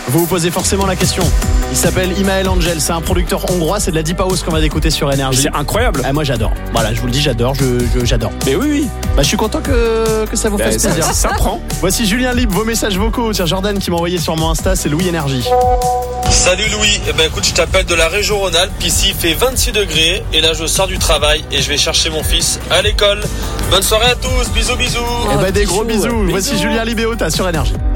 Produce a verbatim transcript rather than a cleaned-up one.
Vous vous posez forcément la question. Il s'appelle Imael Angel, c'est un producteur hongrois, c'est de la deep house qu'on va écouter sur Énergie. C'est incroyable. Ah, moi j'adore. Voilà, je vous le dis, j'adore, je, je- j'adore. Mais oui, oui. Bah, je suis content que, que ça vous Bah, fasse ça, plaisir. ça prend. Voici Julien Libre, vos messages vocaux. Tiens, Jordan qui m'a envoyé sur mon Insta, c'est Louis Énergie. Salut Louis, eh ben écoute, je t'appelle de la région Rhône-Alpes, ici il fait vingt-six degrés et là je sors du travail et je vais chercher mon fils à l'école. Bonne soirée à tous, bisous bisous. Et bah, des bisous, gros bisous. bisous. Voici Julien Libre et Ota sur Énergie.